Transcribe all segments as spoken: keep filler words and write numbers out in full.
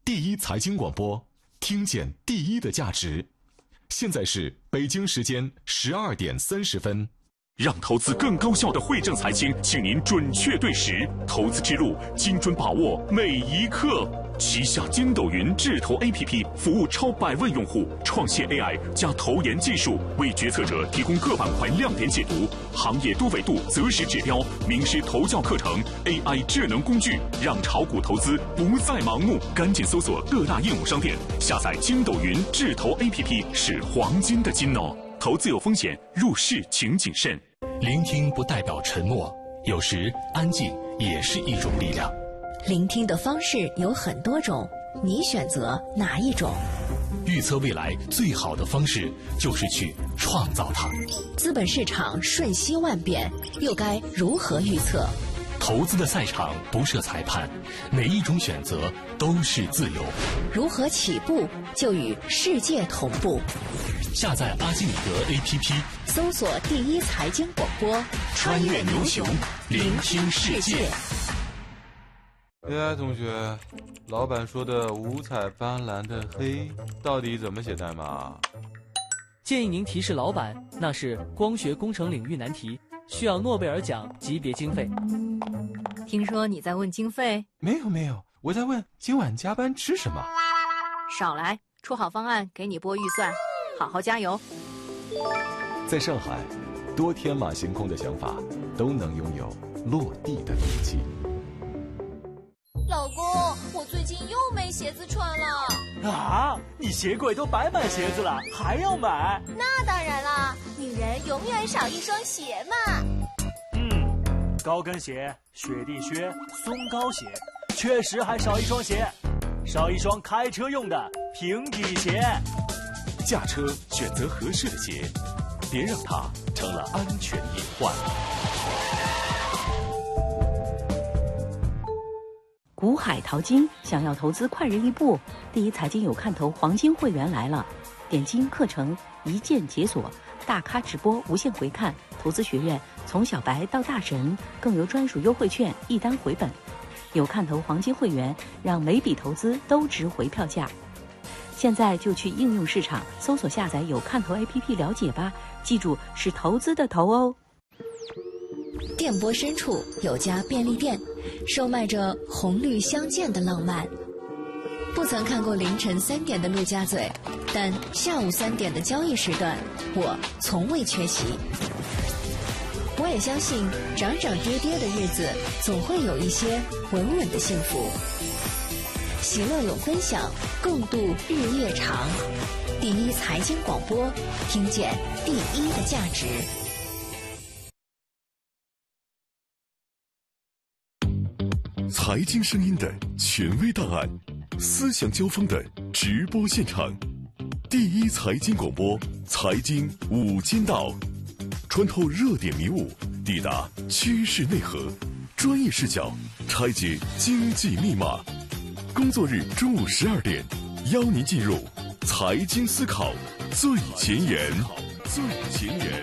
第一财经广播，听见第一的价值。现在是北京时间十二点三十分。 让投资更高效的惠正财经，请您准确对时，投资之路精准把握每一刻。旗下筋斗云智投 A P P 服务超百万用户，创新 A I 加投研技术，为决策者提供各板块亮点解读、行业多维度择时指标、名师投教课程、A I 智能工具，让炒股投资不再盲目。赶紧搜索各大应用商店，下载筋斗云智投 A P P 是黄金的金哦。投资有风险，入市请谨慎。 聆听不代表沉默，有时安静也是一种力量。 聆听的方式有很多种，你选择哪一种？ 预测未来最好的方式就是去创造它。 资本市场瞬息万变，又该如何预测？ 投资的赛场不设裁判，每一种选择都是自由。 如何起步就与世界同步？ 下载阿基米德 A P P， 搜索第一财经广播， 穿越牛熊，聆听世界。 A I 同学，老板说的五彩斑斓的黑到底怎么写代码？ 建议您提示老板，那是光学工程领域难题，需要诺贝尔奖级别经费。 听说你在问经费？ 没有没有，我在问今晚加班吃什么。 少来，出好方案给你拨预算，好好加油。 在上海，多天马行空的想法都能拥有落地的勇气。 老公，我最近又没鞋子穿了。 啊，你鞋柜都摆满鞋子了，还要买？ 那当然啦，女人永远少一双鞋嘛。 嗯，高跟鞋、雪地靴、松糕鞋，确实还少一双鞋，少一双开车用的平底鞋。 驾车选择合适的鞋，别让它成了安全隐患。 股海淘金，想要投资快人一步，第一财经有看头黄金会员来了，点金课程一键解锁，大咖直播无限回看，投资学院从小白到大神，更有专属优惠券一单回本。有看头黄金会员，让每笔投资都值回票价。现在就去应用市场搜索下载有看头 A P P 了解吧，记住是投资的投哦。 电波深处有家便利店，售卖着红绿相间的浪漫。不曾看过凌晨三点的陆家嘴，但下午三点的交易时段，我从未缺席。我也相信涨涨跌跌的日子，总会有一些稳稳的幸福。喜乐永分享，共度日夜长。第一财经广播，听见第一的价值。 财经声音的权威档案，思想交锋的直播现场，第一财经广播，财经五间道，穿透热点迷雾，抵达趋势内核，专业视角拆解经济密码。工作日中午十二点，邀您进入财经思考最前沿，最前沿。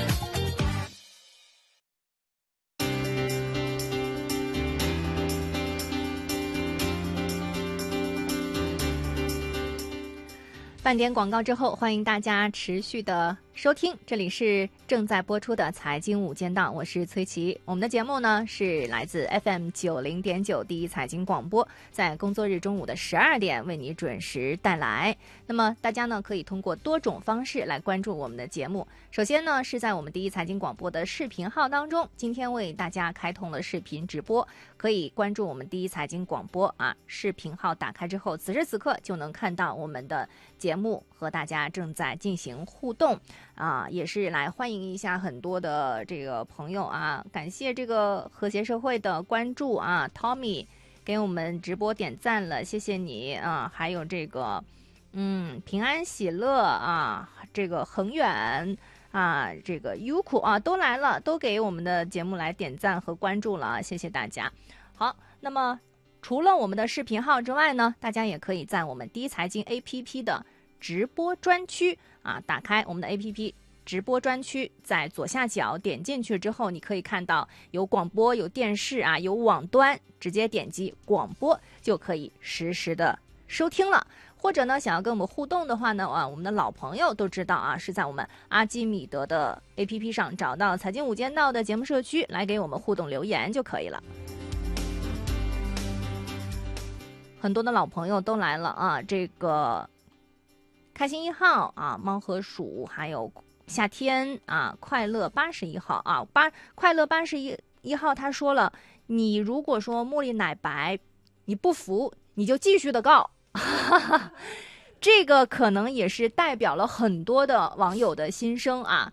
半点广告之后，欢迎大家持续的收听，这里是正在播出的财经午间档，我是崔琦。我们的节目呢是来自 F M 九零点九第一财经广播，在工作日中午的十二点为你准时带来。那么大家呢可以通过多种方式来关注我们的节目。首先呢是在我们第一财经广播的视频号当中，今天为大家开通了视频直播，可以关注我们第一财经广播啊，视频号打开之后，此时此刻就能看到我们的节目和大家正在进行互动啊，也是来欢迎一下很多的这个朋友啊，感谢这个和谐社会的关注啊 ，Tommy 给我们直播点赞了，谢谢你啊，还有这个嗯平安喜乐啊，这个恒远啊，这个优酷啊都来了，都给我们的节目来点赞和关注了，谢谢大家。好，那么除了我们的视频号之外呢，大家也可以在我们第一财经 A P P 的直播专区啊，打开我们的 A P P 直播专区，在左下角点进去之后，你可以看到有广播、有电视啊，有网端，直接点击广播就可以实时的收听了。或者呢，想要跟我们互动的话呢，啊，我们的老朋友都知道啊，是在我们阿基米德的 A P P 上找到财经五间道的节目社区，来给我们互动留言就可以了。很多的老朋友都来了啊，这个开心一号啊，猫和鼠，还有夏天啊，快乐八十一号啊，八快乐八十一一号他说了，你如果说茉莉奶白你不服，你就继续的告。这个可能也是代表了很多的网友的心声啊，